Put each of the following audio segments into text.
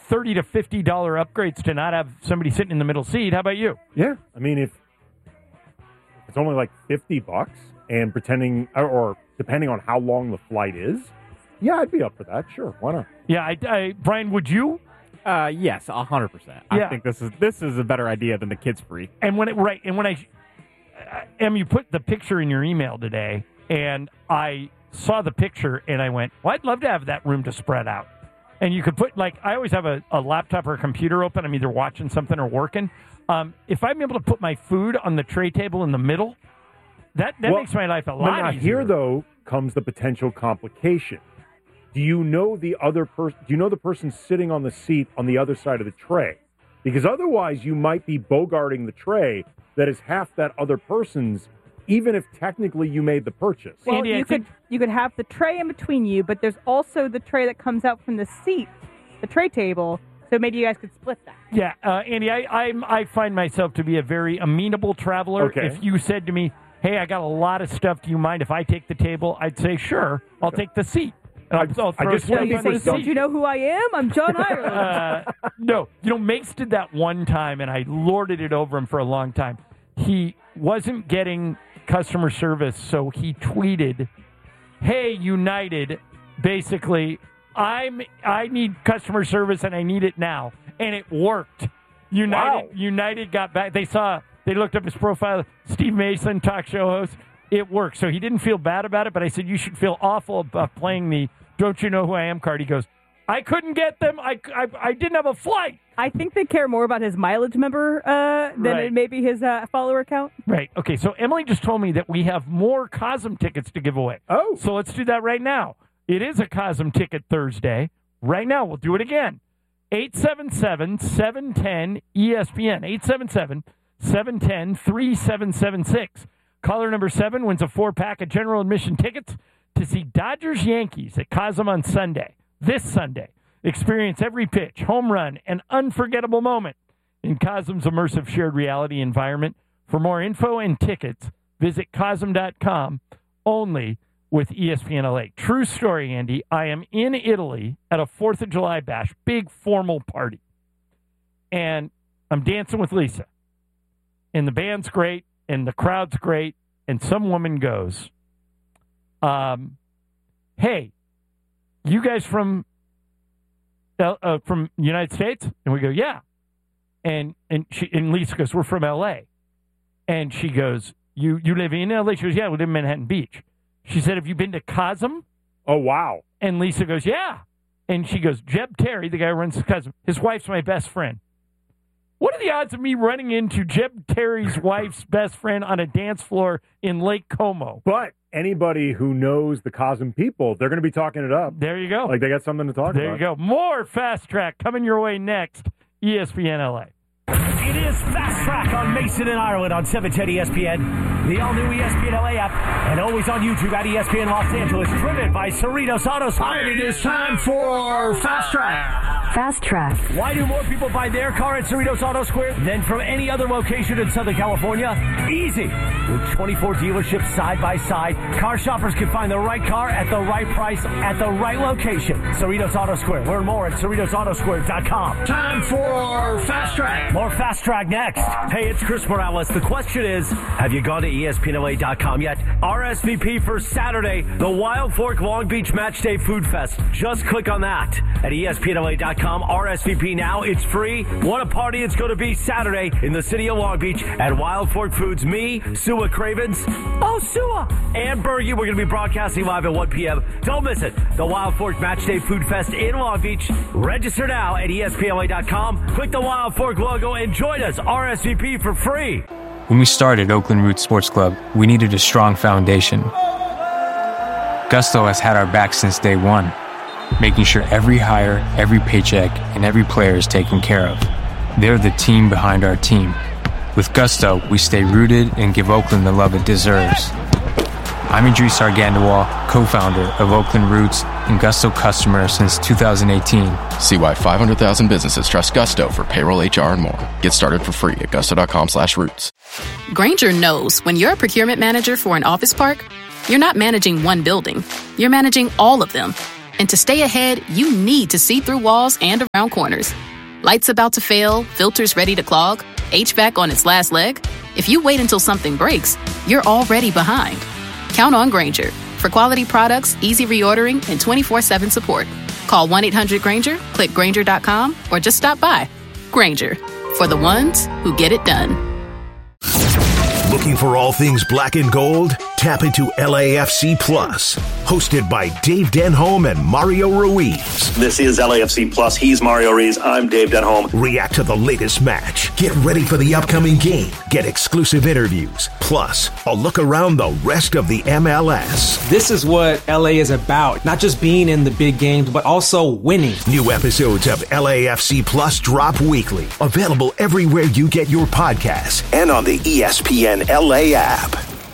$30 to $50 upgrades to not have somebody sitting in the middle seat. How about you? Yeah. I mean, if it's only like $50 and depending on how long the flight is, yeah, I'd be up for that. Sure. Why not? Yeah. Brian, would you? Yes, 100%. I think this is a better idea than the kids free. And when you put the picture in your email today, and I saw the picture, and I went, well, I'd love to have that room to spread out. And you could put, I always have a laptop or a computer open. I'm either watching something or working. If I'm able to put my food on the tray table in the middle, that makes my life a lot easier. Here, though, comes the potential complication. Do you know the other person? Do you know the person sitting on the seat on the other side of the tray? Because otherwise, you might be bogarting the tray that is half that other person's, even if technically you made the purchase. Well, Andy, you could have the tray in between you, but there's also the tray that comes out from the seat, the tray table. So maybe you guys could split that. Yeah, Andy, I find myself to be a very amenable traveler. Okay. If you said to me, "Hey, I got a lot of stuff. Do you mind if I take the table?" I'd say, "Sure, I'll take the seat." I'll throw just want to be the Don't seat. you know who I am? I'm John Ireland. No, Makes did that one time, and I lorded it over him for a long time. He wasn't getting customer service, so he tweeted, "Hey, United, basically, I need customer service and I need it now," and it worked. United got back. They looked up his profile. Steve Mason, talk show host. It worked, so he didn't feel bad about it. But I said, "You should feel awful about playing the 'Don't you know who I am' card." He goes, "I couldn't get them. I didn't have a flight." I think they care more about his mileage member than maybe his follower count. Right. Okay, so Emily just told me that we have more Cosm tickets to give away. Oh. So let's do that right now. It is a Cosm Ticket Thursday. Right now, we'll do it again. 877-710-ESPN. 877-710-3776. Caller number 7 wins a 4-pack of general admission tickets to see Dodgers-Yankees at Cosm on Sunday. This Sunday. Experience every pitch, home run, and unforgettable moment in Cosm's immersive shared reality environment. For more info and tickets, visit Cosm.com, only with ESPN LA. True story, Andy. I am in Italy at a 4th of July bash, big formal party. And I'm dancing with Lisa. And the band's great, and the crowd's great, and some woman goes, "Hey, you guys from United States?" And we go, "Yeah." And Lisa goes, "We're from LA." And she goes, You live in LA? She goes, "Yeah, we live in Manhattan Beach." She said, "Have you been to Cosm?" Oh, wow. And Lisa goes, "Yeah." And she goes, "Jeb Terry, the guy who runs Cosm, his wife's my best friend." What are the odds of me running into Jeb Terry's wife's best friend on a dance floor in Lake Como? But anybody who knows the Cosm people, they're going to be talking it up. There you go. Like they got something to talk about. There you go. More Fast Track coming your way next. ESPN LA. It is Fast Track on Mason and Ireland on 710 ESPN, the all-new ESPN LA app, and always on YouTube at ESPN Los Angeles, driven by Cerritos Auto Square. It is time for Fast Track. Fast Track. Why do more people buy their car at Cerritos Auto Square than from any other location in Southern California? Easy. With 24 dealerships side by side, car shoppers can find the right car at the right price at the right location. Cerritos Auto Square. Learn more at CerritosAutoSquare.com. Time for Fast Track. More Fast Track next. Hey, it's Chris Morales. The question is, have you gone to ESPNLA.com yet? RSVP for Saturday, the Wild Fork Long Beach Match Day Food Fest. Just click on that at ESPNLA.com. RSVP now. It's free. What a party it's going to be Saturday in the city of Long Beach at Wild Fork Foods. Me, Sua Cravens. Oh, Sua. And Bergie. We're going to be broadcasting live at 1 p.m. Don't miss it. The Wild Fork Match Day Food Fest in Long Beach. Register now at ESPNLA.com. Click the Wild Fork logo and join us. RSVP for free. When we started Oakland Roots Sports Club, we needed a strong foundation. Gusto has had our back since day one, making sure every hire, every paycheck, and every player is taken care of. They're the team behind our team. With Gusto, we stay rooted and give Oakland the love it deserves. I'm Idris Argandawal, co-founder of Oakland Roots and Gusto customer since 2018. See why 500,000 businesses trust Gusto for payroll, HR, and more. Get started for free at gusto.com/roots. Grainger knows when you're a procurement manager for an office park, you're not managing one building. You're managing all of them. And to stay ahead, you need to see through walls and around corners. Lights about to fail, filters ready to clog, HVAC on its last leg. If you wait until something breaks, you're already behind. Count on Grainger. For quality products, easy reordering, and 24/7 support. Call 1-800-GRAINGER, click Grainger.com, or just stop by. Grainger, for the ones who get it done. Looking for all things black and gold? Tap into LAFC Plus, hosted by Dave Denholm and Mario Ruiz. This is LAFC Plus. He's Mario Ruiz. I'm Dave Denholm. React to the latest match. Get ready for the upcoming game. Get exclusive interviews. Plus, a look around the rest of the MLS. This is what LA is about. Not just being in the big games, but also winning. New episodes of LAFC Plus drop weekly. Available everywhere you get your podcasts and on the ESPN LA app.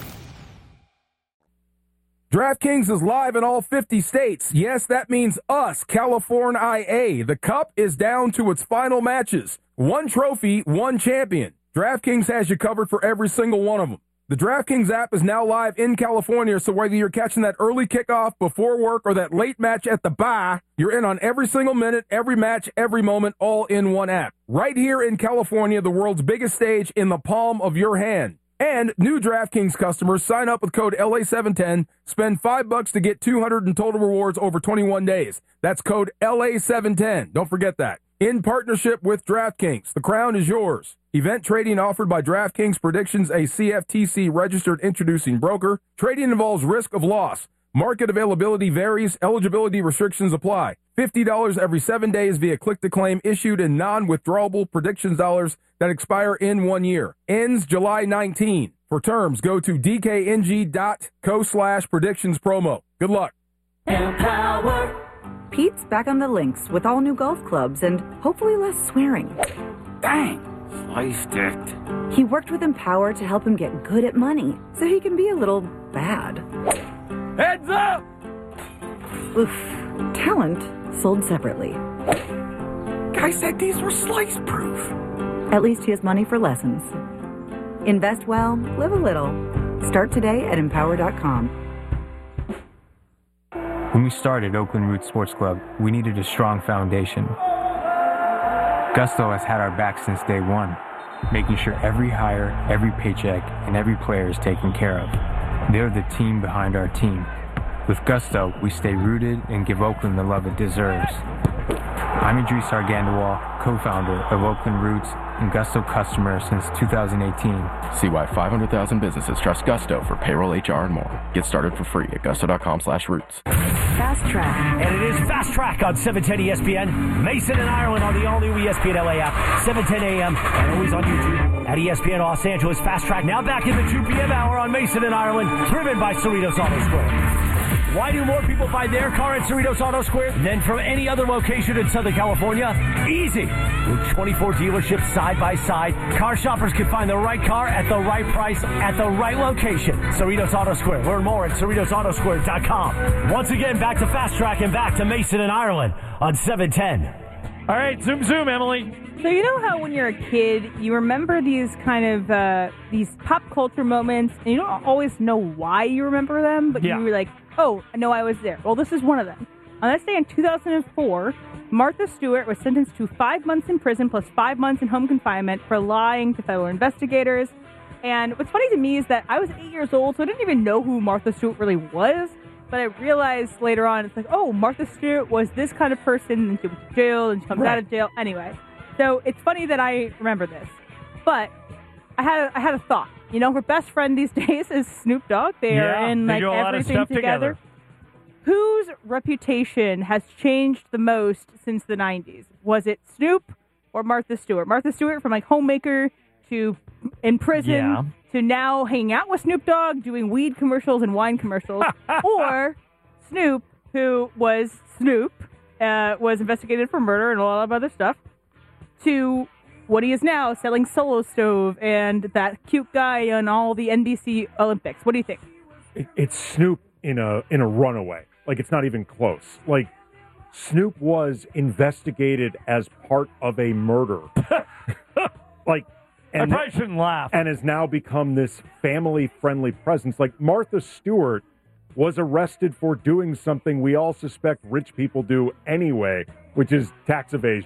DraftKings is live in all 50 states. Yes, that means us, California. The Cup is down to its final matches. One trophy, one champion. DraftKings has you covered for every single one of them. The DraftKings app is now live in California, so whether you're catching that early kickoff before work or that late match at the bar, you're in on every single minute, every match, every moment, all in one app. Right here in California, the world's biggest stage in the palm of your hand. And new DraftKings customers sign up with code LA710, spend $5 to get $200 in total rewards over 21 days. That's code LA710. Don't forget that. In partnership with DraftKings, the crown is yours. Event trading offered by DraftKings Predictions, a CFTC registered introducing broker. Trading involves risk of loss. Market availability varies. Eligibility restrictions apply. $50 every 7 days via click-to-claim issued in non-withdrawable predictions dollars that expire in 1 year. Ends July 19. For terms, go to dkng.co/predictions promo. Good luck. Empower. Pete's back on the links with all new golf clubs and hopefully less swearing. Dang, sliced it. He worked with Empower to help him get good at money so he can be a little bad. Heads up! Oof. Talent sold separately. Guy said these were slice proof. At least he has money for lessons. Invest well, live a little. Start today at Empower.com. When we started Oakland Roots Sports Club, we needed a strong foundation. Gusto has had our back since day one, making sure every hire, every paycheck, and every player is taken care of. They're the team behind our team. With Gusto, we stay rooted and give Oakland the love it deserves. I'm Idris Argandawal, co-founder of Oakland Roots and Gusto customer since 2018. See why 500,000 businesses trust Gusto for payroll, HR, and more. Get started for free at gusto.com/roots. Fast Track. And it is Fast Track on 710 ESPN. Mason and Ireland on the all-new ESPN LA app, 7:10 a.m. and always on YouTube at ESPN Los Angeles. Fast Track now back in the 2 p.m. hour on Mason and Ireland, driven by Cerritos Auto Square. Why do more people buy their car at Cerritos Auto Square than from any other location in Southern California? Easy. With 24 dealerships side by side, car shoppers can find the right car at the right price at the right location. Cerritos Auto Square. Learn more at CerritosAutoSquare.com. Once again, back to Fast Track and back to Mason and Ireland on 710. All right, zoom, Emily. So you know how when you're a kid, you remember these kind of these pop culture moments, and you don't always know why you remember them, but you were like, oh, I know I was there. Well, this is one of them. On this day in 2004, Martha Stewart was sentenced to 5 months in prison plus 5 months in home confinement for lying to federal investigators. And what's funny to me is that I was 8 years old, so I didn't even know who Martha Stewart really was. But I realized later on, it's like, oh, Martha Stewart was this kind of person, and she went to jail, and she comes out of jail. Anyway, so it's funny that I remember this. But I had a thought. You know, her best friend these days is Snoop Dogg. They are in like everything together. Whose reputation has changed the most since the 90s? Was it Snoop or Martha Stewart? Martha Stewart from like Homemaker to in prison to now hanging out with Snoop Dogg, doing weed commercials and wine commercials. Or Snoop, who was Snoop, was investigated for murder and a lot of other stuff, to what he is now, selling Solo Stove and that cute guy on all the NBC Olympics. What do you think? It's Snoop in a runaway. Like, it's not even close. Like, Snoop was investigated as part of a murder. Like, and I probably shouldn't laugh. And has now become this family-friendly presence. Like, Martha Stewart was arrested for doing something we all suspect rich people do anyway, which is tax evasion.